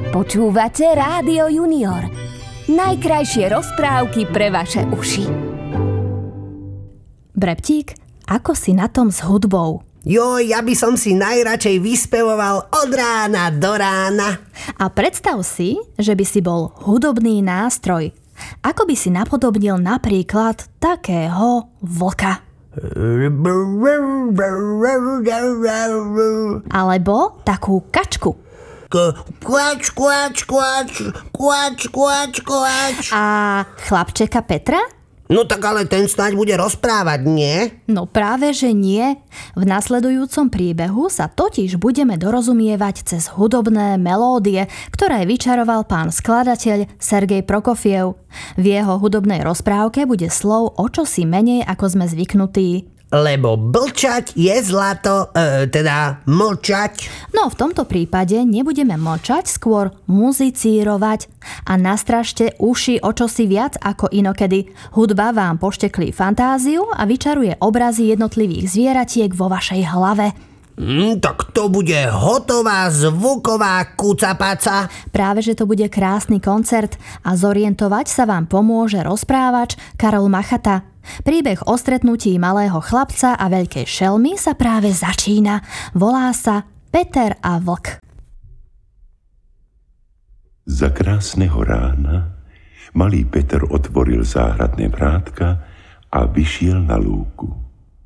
Počúvate Rádio Junior. Najkrajšie rozprávky pre vaše uši. Breptík, ako si na tom s hudbou? Joj, ja by som si najradšej vyspevoval od rána do rána. A predstav si, že by si bol hudobný nástroj. Ako by si napodobnil napríklad takého vlka? Alebo takú kačku. Kvač, kvač, kvač, kvač, kvač, kvač. A chlapčeka Petra? No tak ale ten snáď bude rozprávať, nie? No práve, že nie. V nasledujúcom príbehu sa totiž budeme dorozumievať cez hudobné melódie, ktoré vyčaroval pán skladateľ Sergej Prokofiev. V jeho hudobnej rozprávke bude slov o čosi menej, ako sme zvyknutí. Lebo blčať je zlato, teda mlčať. No v tomto prípade nebudeme mlčať, skôr muzicírovať. A nastražte uši o čosi viac ako inokedy. Hudba vám pošteklí fantáziu a vyčaruje obrazy jednotlivých zvieratiek vo vašej hlave. Tak to bude hotová zvuková kucapaca. Práve, že to bude krásny koncert a zorientovať sa vám pomôže rozprávač Karol Machata. Príbeh o stretnutí malého chlapca a veľkej šelmy sa práve začína. Volá sa Peter a vlk. Za krásneho rána malý Peter otvoril záhradné vrátka a vyšiel na lúku.